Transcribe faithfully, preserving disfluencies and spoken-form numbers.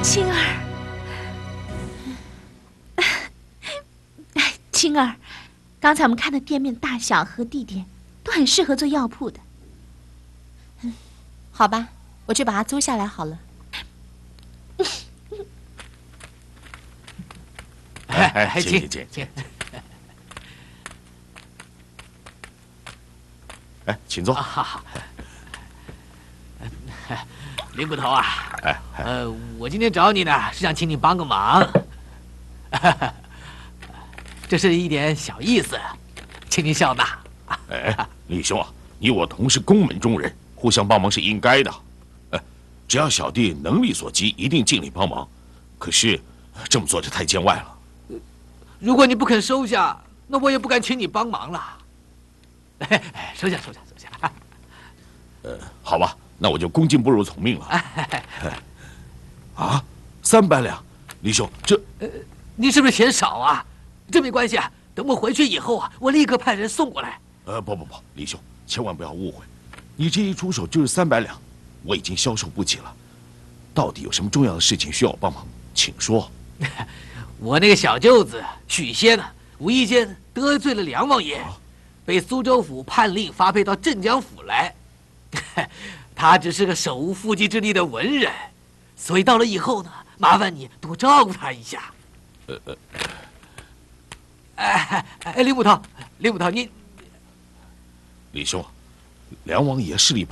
青儿，哎，青儿，刚才我们看的店面大小和地点都很适合做药铺的。 嗯，好吧，我去把它租下来好了。 哎哎，请请请请。哎，请坐。 哈哈。林捕头啊， 哎， 呃，我今天找你呢，是想请你帮个忙。这是一点小意思，请您笑纳。 哎，李兄啊，你我同是宫门中人，互相帮忙是应该的。哎，只要小弟能力所及，一定尽力帮忙。可是这么做就太见外了。 如果你不肯收下，那我也不敢请你帮忙了。哎，收下，收下，收下。 呃，好吧，那我就恭敬不如从命了。啊，三百两，李兄，这…… 呃，你是不是嫌少啊？这没关系啊，等我回去以后啊，我立刻派人送过来。 呃，不不不，李兄，千万不要误会，你这一出手就是三百两，我已经消受不起了。到底有什么重要的事情需要我帮忙？请说。 我那个小舅子许仙呢，无意间得罪了梁王爷，被苏州府判令发配到镇江府来。他只是个手无缚鸡之力的文人，所以到了以后呢，麻烦你多照顾他一下。呃呃，哎哎，林捕头，林捕头，你， 李兄，梁王爷势力